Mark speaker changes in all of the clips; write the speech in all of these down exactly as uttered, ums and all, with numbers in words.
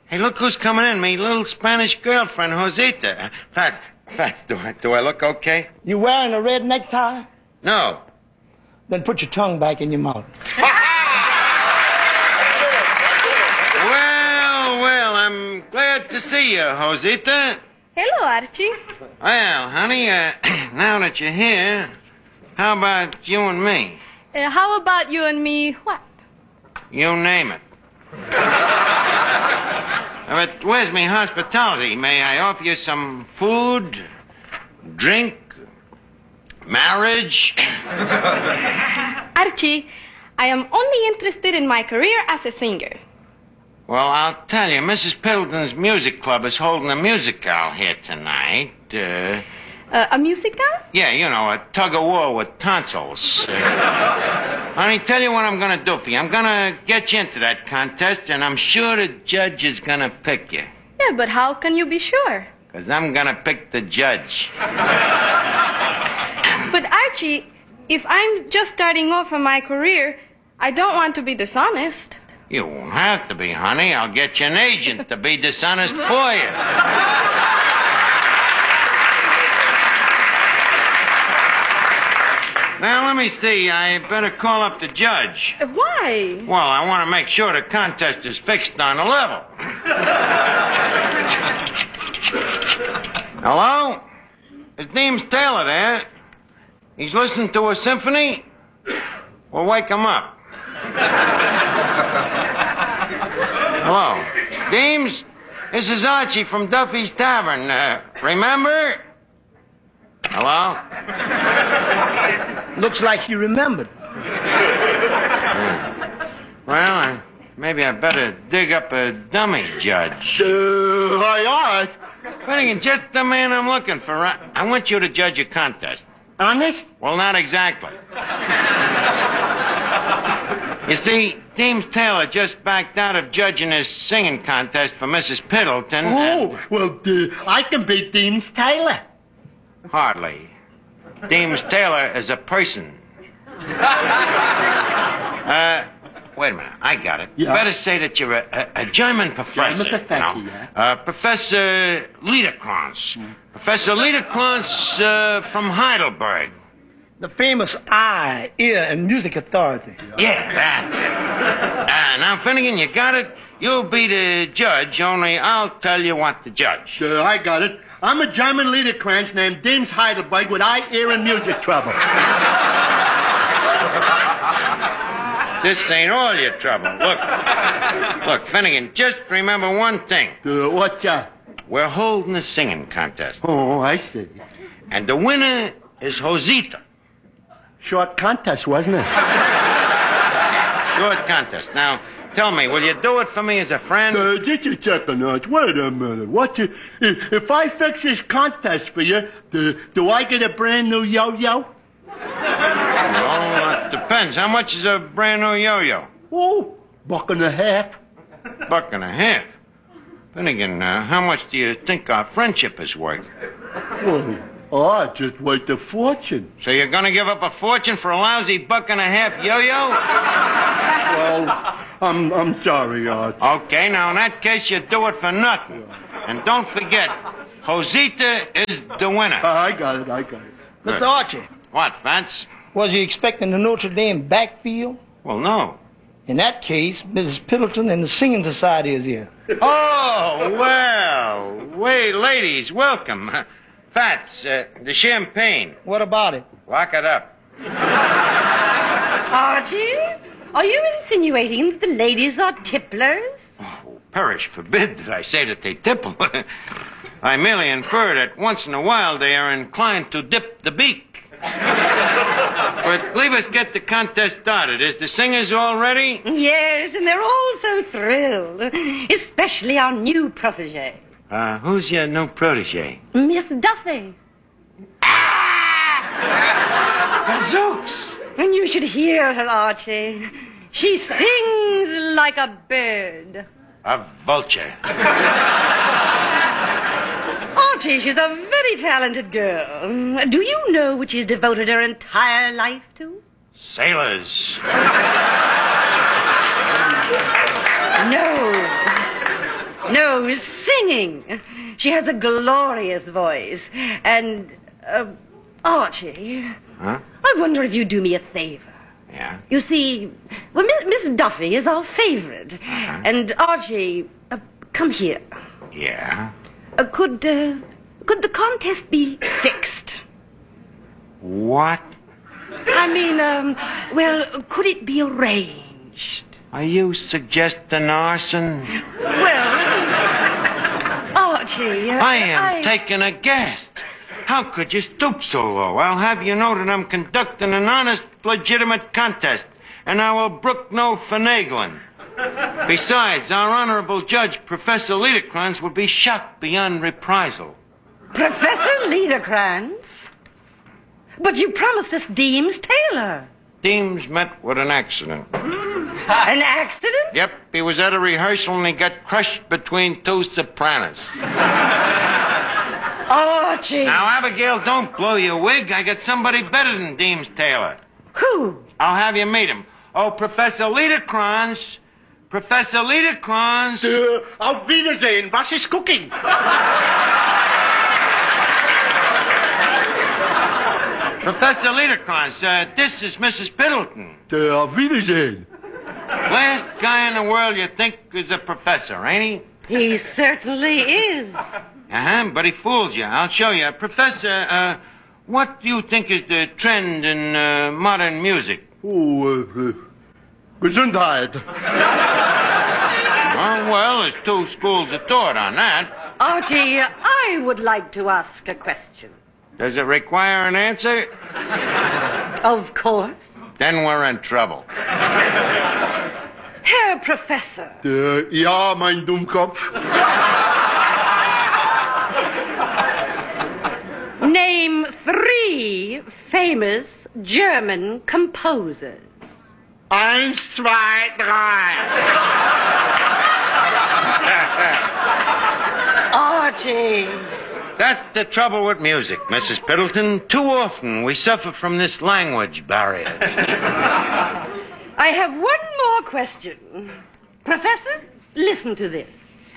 Speaker 1: Hey, look who's coming in. Me little Spanish girlfriend, Josita. Fats, Fats, do I, do I look okay?
Speaker 2: You wearing a red necktie?
Speaker 1: No.
Speaker 2: Then put your tongue back in your mouth.
Speaker 1: Well, well, I'm glad to see you, Josita.
Speaker 3: Hello, Archie.
Speaker 1: Well, honey, uh, now that you're here, how about you and me?
Speaker 3: Uh, how about you and me what?
Speaker 1: You name it. But where's me hospitality? May I offer you some food, drink, marriage?
Speaker 3: Archie, I am only interested in my career as a singer.
Speaker 1: Well, I'll tell you, Missus Piddleton's music club is holding a musical here tonight. Uh,
Speaker 3: Uh, a musical?
Speaker 1: yeah, you know, a tug-of-war with tonsils. Uh, honey, tell you what I'm going to do for you. I'm going to get you into that contest, and I'm sure the judge is going to pick you.
Speaker 3: Yeah, but how can you be sure?
Speaker 1: Because I'm going to pick the judge.
Speaker 3: But Archie, if I'm just starting off in my career, I don't want to be dishonest.
Speaker 1: You won't have to be, honey. I'll get you an agent to be dishonest for you. Now, let me see. I better call up the judge.
Speaker 3: Uh, Why?
Speaker 1: Well, I want to make sure the contest is fixed on a level. Hello? It's Deems Taylor there. He's listening to a symphony? Well, wake him up. Hello? Deems? This is Archie from Duffy's Tavern. Uh, remember? Hello?
Speaker 2: Looks like you remembered.
Speaker 1: Well, I, maybe I better dig up a dummy judge.
Speaker 4: Uh, hi, Art.
Speaker 1: Finnegan, just the man I'm looking for. I, I want you to judge a contest.
Speaker 4: Honest?
Speaker 1: Well, not exactly. You see, Deems Taylor just backed out of judging his singing contest for Missus Piddleton.
Speaker 4: Oh, well, uh, I can beat Deems Taylor.
Speaker 1: Hardly. Deems Taylor is a person. Uh, wait a minute. I got it.
Speaker 4: Yeah.
Speaker 1: Better say that you're a, a, a German professor.
Speaker 4: German professor,
Speaker 1: you know?
Speaker 4: yeah.
Speaker 1: Uh, Professor Liederkranz. Mm. Professor Liederkranz uh, from Heidelberg.
Speaker 2: The famous eye, ear, and music authority.
Speaker 1: Yeah, that's it. Uh, now, Finnegan, you got it? You'll be the judge, only I'll tell you what to judge.
Speaker 4: Uh, I got it. I'm a German Liederkranz named Deems Heidelberg with eye, ear, and music trouble.
Speaker 1: This ain't all your trouble. Look, look, Finnegan, just remember one thing.
Speaker 4: Uh, what's that?
Speaker 1: We're holding a singing contest.
Speaker 4: Oh, I see.
Speaker 1: And the winner is Josita.
Speaker 4: Short contest, wasn't it?
Speaker 1: Short contest. Now, tell me, will you do it for me as a friend?
Speaker 4: Uh, just a second, Art. Wait a minute. What's it? If, if I fix this contest for you, do, do I get a brand new yo-yo?
Speaker 1: Well, it depends. How much is a brand new yo-yo?
Speaker 4: Oh, buck and a half.
Speaker 1: Buck and a half. Finnegan, uh, how much do you think our friendship is worth?
Speaker 4: Well, oh, just worth a fortune.
Speaker 1: So you're going to give up a fortune for a lousy buck and a half yo-yo?
Speaker 4: Well, I'm I'm sorry, Art.
Speaker 1: Okay, now in that case, you do it for nothing. And don't forget, Josita is the winner.
Speaker 4: Uh, I got it, I got it.
Speaker 2: Mister Archie,
Speaker 1: What, Vance?
Speaker 2: was you expecting the Notre Dame backfield?
Speaker 1: Well, no.
Speaker 2: In that case, Missus Piddleton and the Singing Society is here.
Speaker 1: Oh, well. Wait, ladies, welcome. Fats, uh, the champagne.
Speaker 2: What about it?
Speaker 1: Lock it up.
Speaker 5: Archie, are you insinuating that the ladies are tipplers?
Speaker 1: Oh, perish forbid that I say that they tipple. I merely infer that once in a while they are inclined to dip the beak. But leave us get the contest started. Is the singers all ready?
Speaker 5: Yes, and they're all so thrilled, especially our new protege,
Speaker 1: Uh, who's your new protege?
Speaker 5: Miss Duffy.
Speaker 1: Gazooks!
Speaker 5: And you should hear her, Archie. She sings like a bird.
Speaker 1: A vulture.
Speaker 5: Archie, she's a very talented girl. Do you know what she's devoted her entire life to?
Speaker 1: Sailors.
Speaker 5: No. No, singing. She has a glorious voice. And, uh, Archie,
Speaker 1: Huh?
Speaker 5: I wonder if you'd do me a favor.
Speaker 1: Yeah?
Speaker 5: You see, well, Miss, Miss Duffy is our favorite.
Speaker 1: Uh-huh.
Speaker 5: And, Archie, uh, come here.
Speaker 1: Yeah?
Speaker 5: Uh, could, uh, could the contest be fixed?
Speaker 1: What?
Speaker 5: I mean, um, well, could it be arranged?
Speaker 1: Are you suggesting arson?
Speaker 5: Well, Archie, uh,
Speaker 1: I am taking a guess. How could you stoop so low? I'll have you know that I'm conducting an honest, legitimate contest, and I will brook no finagling. Besides, our honorable judge, Professor Liederkranz, would be shocked beyond reprisal.
Speaker 5: Professor Liederkranz? But you promised us Deems Taylor.
Speaker 1: Deems met with an accident.
Speaker 5: An accident?
Speaker 1: Yep, he was at a rehearsal and he got crushed between two sopranos.
Speaker 5: Archie.
Speaker 1: Now, Abigail, don't blow your wig. I got somebody better than Deems Taylor.
Speaker 5: Who?
Speaker 1: I'll have you meet him. Oh, Professor Liederkranz. Professor Liederkranz.
Speaker 4: Uh, auf Wiedersehen. Was ist cooking?
Speaker 1: Professor Liederkranz, uh, this is Missus Piddleton.
Speaker 4: Uh, auf Wiedersehen.
Speaker 1: Last guy in the world you think is a professor, ain't he?
Speaker 5: He certainly is.
Speaker 1: Uh-huh, but he fooled you. I'll show you. Professor, uh, what do you think is the trend in uh, modern music?
Speaker 4: Oh, uh, uh, Gesundheit.
Speaker 1: Oh, well, there's two schools of thought on that.
Speaker 5: Archie, I would like to ask a question.
Speaker 1: Does it require an answer?
Speaker 5: Of course.
Speaker 1: Then we're in trouble.
Speaker 5: Herr Professor.
Speaker 4: Uh, ja, mein Dummkopf.
Speaker 5: Name three famous German composers.
Speaker 4: Eins, zwei, drei.
Speaker 5: Archie.
Speaker 1: That's the trouble with music, Missus Piddleton. Too often we suffer from this language barrier.
Speaker 5: I have one more question. Professor, listen to this.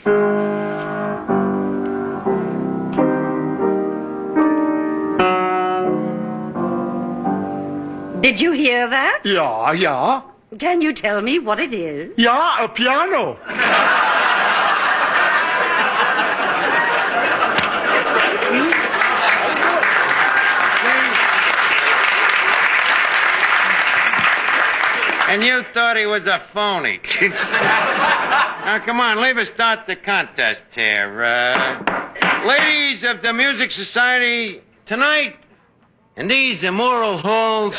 Speaker 5: Did you hear that?
Speaker 4: Ja, ja.
Speaker 5: Can you tell me what it is?
Speaker 4: Ja, a piano.
Speaker 1: And you thought he was a phony. Now, come on, leave us start the contest here. Uh, ladies of the Music Society, tonight, in these immoral halls,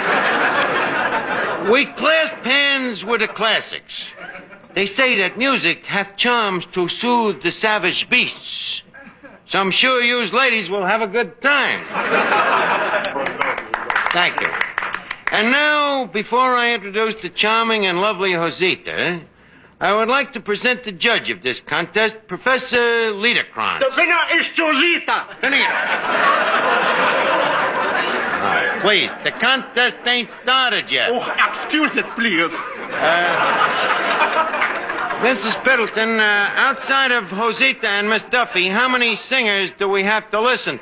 Speaker 1: we clasp hands with the classics. They say that music hath charms to soothe the savage beasts. So I'm sure yous ladies will have a good time. Thank you. And now, before I introduce the charming and lovely Josita, I would like to present the judge of this contest, Professor Liederkranz.
Speaker 4: The winner is Josita.
Speaker 1: Right, please, the contest ain't started yet.
Speaker 4: Oh, excuse it, please.
Speaker 1: Missus Piddleton, uh, outside of Josita and Miss Duffy, how many singers do we have to listen